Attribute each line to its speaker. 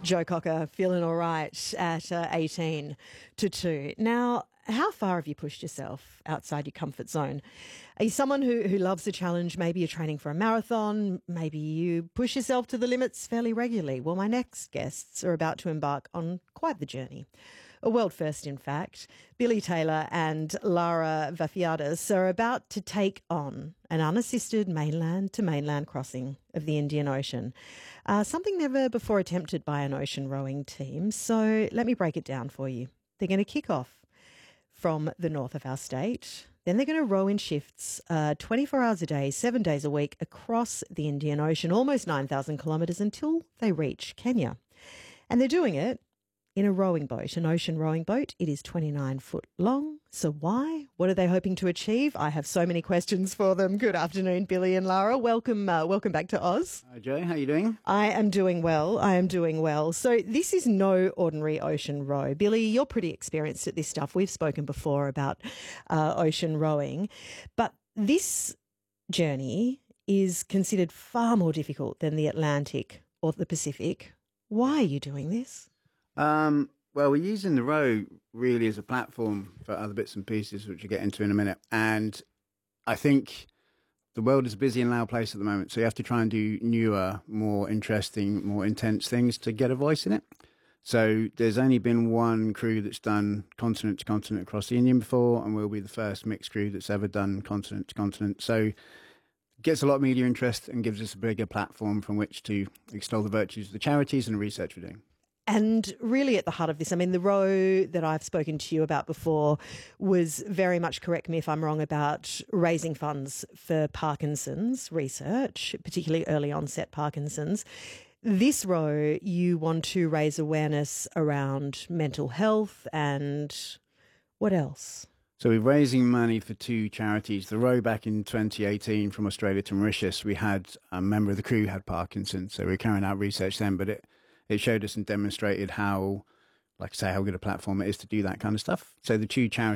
Speaker 1: Joe Cocker feeling all right at 18 to 2. Now, how far have you pushed yourself outside your comfort zone? Are you someone who loves a challenge? Maybe you're training for a marathon. Maybe you push yourself to the limits fairly regularly. Well, my next guests are about to embark on quite the journey. A world first, in fact. Billy Taylor and Lara Vafiadas are about to take on an unassisted mainland-to-mainland crossing of the Indian Ocean. Something never before attempted by an ocean rowing team. So let me break it down for you. They're going to kick off from the north of our state. Then they're going to row in shifts 24 hours a day, 7 days a week across the Indian Ocean, almost 9,000 kilometres until they reach Kenya. And they're doing it in a rowing boat, an ocean rowing boat. It is 29 foot long. So why? What are they hoping to achieve? I have so many questions for them. Good afternoon, Billy and Lara. Welcome back to Oz.
Speaker 2: Hi, Joe. How are you doing?
Speaker 1: I am doing well. So this is no ordinary ocean row. Billy, you're pretty experienced at this stuff. We've spoken before about ocean rowing. But this journey is considered far more difficult than the Atlantic or the Pacific. Why are you doing this?
Speaker 2: Well, we're using the row really as a platform for other bits and pieces, which we'll get into in a minute. And I think the world is a busy and loud place at the moment, so you have to try and do newer, more interesting, more intense things to get a voice in it. So there's only been one crew that's done continent to continent across the Indian before, and we'll be the first mixed crew that's ever done continent to continent. So it gets a lot of media interest and gives us a bigger platform from which to extol the virtues of the charities and the research we're doing.
Speaker 1: And really at the heart of this, I mean, the row that I've spoken to you about before was very much, correct me if I'm wrong, about raising funds for Parkinson's research, particularly early onset Parkinson's. This row, you want to raise awareness around mental health and what else?
Speaker 2: So we're raising money for two charities. The row back in 2018 from Australia to Mauritius, we had a member of the crew had Parkinson's, so we were carrying out research then, but it showed us and demonstrated how, like I say, how good a platform it is to do that kind of stuff. So the two charities